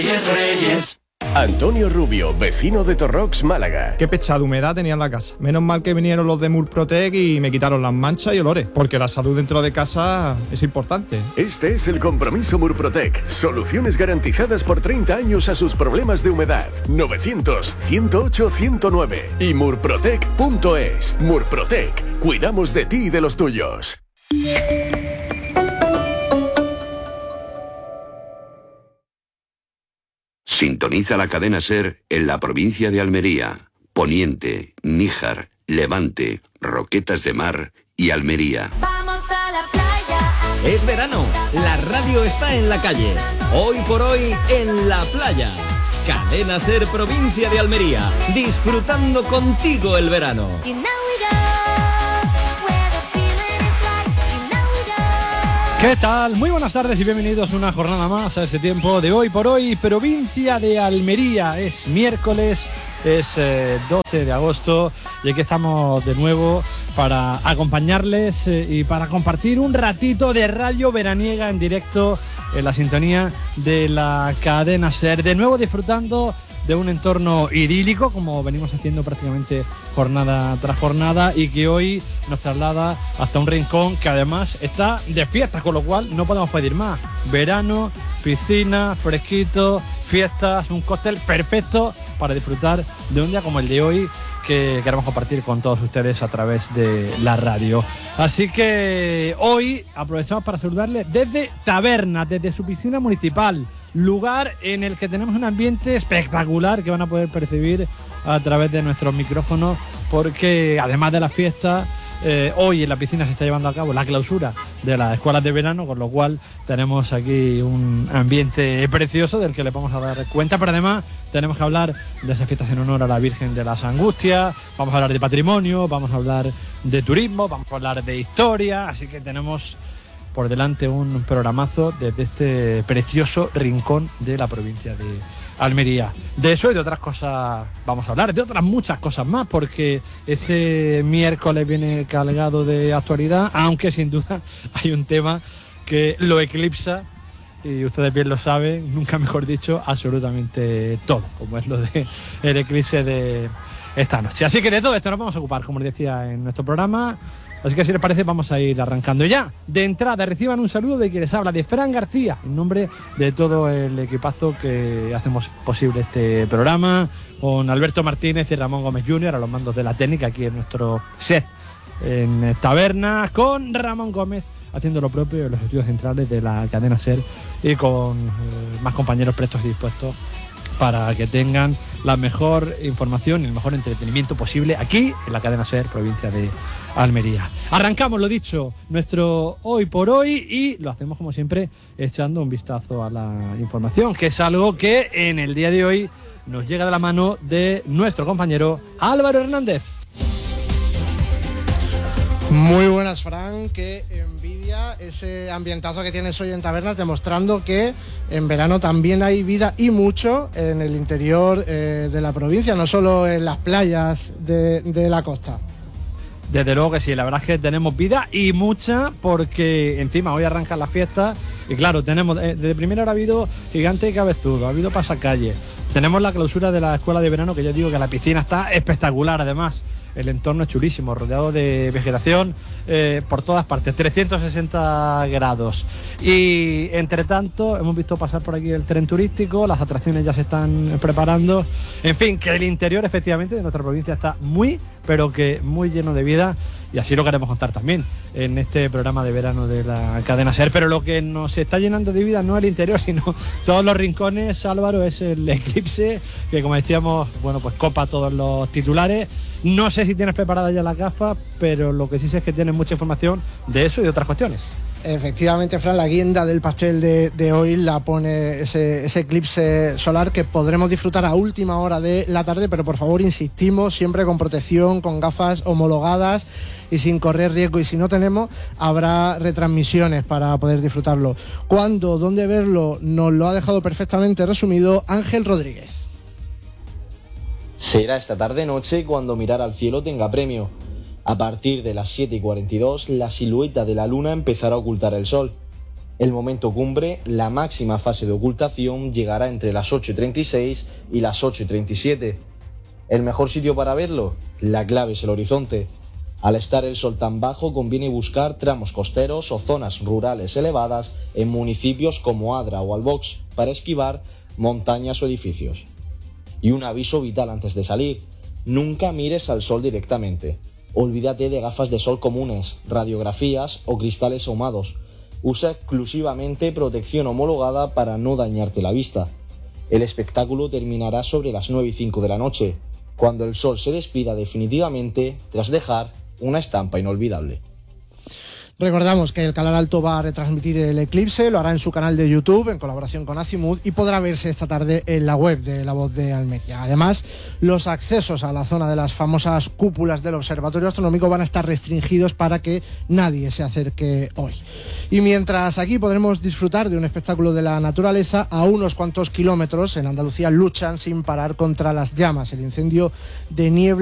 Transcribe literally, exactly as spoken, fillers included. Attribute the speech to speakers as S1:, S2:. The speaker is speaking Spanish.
S1: Antonio Rubio, vecino de Torrox, Málaga.
S2: Qué pechada de humedad tenía en la casa. Menos mal que vinieron los de Murprotec y me quitaron las manchas y olores, porque la salud dentro de casa es importante.
S1: Este es el compromiso Murprotec. Soluciones garantizadas por treinta años a sus problemas de humedad. novecientos, ciento ocho, ciento nueve y murprotec punto es. Murprotec. Cuidamos de ti y de los tuyos.
S3: Sintoniza la cadena SER en la provincia de Almería, Poniente, Níjar, Levante, Roquetas de Mar y Almería.
S4: Vamos a la playa.
S5: Es verano, la radio está en la calle. Hoy por hoy en la playa. Cadena SER provincia de Almería, disfrutando contigo el verano.
S4: You know we go where the feeling is right. You know we go.
S6: ¿Qué tal? Muy buenas tardes y bienvenidos una jornada más a ese tiempo de Hoy por Hoy, provincia de Almería. Es miércoles, es eh, doce de agosto y aquí estamos de nuevo para acompañarles eh, y para compartir un ratito de radio veraniega en directo en la sintonía de la cadena SER. De nuevo disfrutando de un entorno idílico, como venimos haciendo prácticamente jornada tras jornada, y que hoy nos traslada hasta un rincón que además está de fiesta, con lo cual no podemos pedir más. Verano, piscina, fresquito, fiestas, un cóctel perfecto para disfrutar de un día como el de hoy, que queremos compartir con todos ustedes a través de la radio. Así que hoy aprovechamos para saludarles desde Taberna, desde su piscina municipal, lugar en el que tenemos un ambiente espectacular que van a poder percibir a través de nuestros micrófonos, porque además de la fiesta, eh, hoy en la piscina se está llevando a cabo la clausura de las escuelas de verano, con lo cual tenemos aquí un ambiente precioso del que le vamos a dar cuenta, pero además tenemos que hablar de esas fiestas en honor a la Virgen de las Angustias, vamos a hablar de patrimonio, vamos a hablar de turismo, vamos a hablar de historia, así que tenemos por delante un programazo desde este precioso rincón de la provincia de Almería. De eso y de otras cosas vamos a hablar, de otras muchas cosas más, porque este miércoles viene cargado de actualidad, aunque sin duda hay un tema que lo eclipsa, y ustedes bien lo saben, nunca mejor dicho, absolutamente todo, como es lo de el eclipse de esta noche. Así que de todo esto nos vamos a ocupar, como les decía, en nuestro programa. Así que si les parece vamos a ir arrancando ya. De entrada reciban un saludo de quien les habla, de Fran García, en nombre de todo el equipazo que hacemos posible este programa, con Alberto Martínez y Ramón Gómez junior a los mandos de la técnica aquí en nuestro set en Taberna, con Ramón Gómez haciendo lo propio en los estudios centrales de la cadena SER y con eh, más compañeros prestos y dispuestos para que tengan la mejor información y el mejor entretenimiento posible aquí en la cadena SER, provincia de Almería. Arrancamos, lo dicho, nuestro Hoy por Hoy, y lo hacemos como siempre echando un vistazo a la información, que es algo que en el día de hoy nos llega de la mano de nuestro compañero Álvaro Hernández.
S7: Muy buenas, Fran, qué envidia ese ambientazo que tienes hoy en Tabernas, demostrando que en verano también hay vida y mucho en el interior eh, de la provincia, no solo en las playas de, de la costa.
S6: Desde luego que sí, la verdad es que tenemos vida y mucha, porque encima hoy arrancan las fiestas y claro, tenemos, eh, desde primera hora ha habido Gigante y Cabezudo, ha habido Pasacalle, tenemos la clausura de la escuela de verano, que yo digo que la piscina está espectacular, además el entorno es chulísimo, rodeado de vegetación eh, por todas partes, trescientos sesenta grados. Y entre tanto hemos visto pasar por aquí el tren turístico, las atracciones ya se están preparando, en fin, que el interior efectivamente de nuestra provincia está muy, pero que muy lleno de vida, y así lo queremos contar también en este programa de verano de la cadena SER. Pero lo que nos está llenando de vida no es el interior, sino todos los rincones, Álvaro, es el eclipse, que como decíamos, bueno, pues copa todos los titulares. No sé si tienes preparada ya la gafa, pero lo que sí sé es que tienes mucha información de eso y de otras cuestiones.
S7: Efectivamente, Fran, la guinda del pastel de, de hoy la pone ese, ese eclipse solar que podremos disfrutar a última hora de la tarde, pero por favor insistimos, siempre con protección, con gafas homologadas y sin correr riesgo, y si no tenemos, habrá retransmisiones para poder disfrutarlo. ¿Cuándo? ¿Dónde verlo? Nos lo ha dejado perfectamente resumido Ángel Rodríguez.
S8: Será esta tarde-noche cuando mirar al cielo tenga premio. A partir de las siete y cuarenta y dos, la silueta de la luna empezará a ocultar el sol. El momento cumbre, la máxima fase de ocultación, llegará entre las ocho y treinta y seis y las ocho y treinta y siete. ¿El mejor sitio para verlo? La clave es el horizonte. Al estar el sol tan bajo, conviene buscar tramos costeros o zonas rurales elevadas en municipios como Adra o Albox para esquivar montañas o edificios. Y un aviso vital antes de salir: nunca mires al sol directamente. Olvídate de gafas de sol comunes, radiografías o cristales ahumados. Usa exclusivamente protección homologada para no dañarte la vista. El espectáculo terminará sobre las nueve y cinco de la noche, cuando el sol se despida definitivamente tras dejar una estampa inolvidable.
S7: Recordamos que el Calar Alto va a retransmitir el eclipse, lo hará en su canal de YouTube en colaboración con Azimut y podrá verse esta tarde en la web de La Voz de Almería. Además, los accesos a la zona de las famosas cúpulas del Observatorio Astronómico van a estar restringidos para que nadie se acerque hoy. Y mientras aquí podremos disfrutar de un espectáculo de la naturaleza, a unos cuantos kilómetros en Andalucía luchan sin parar contra las llamas. El incendio de niebla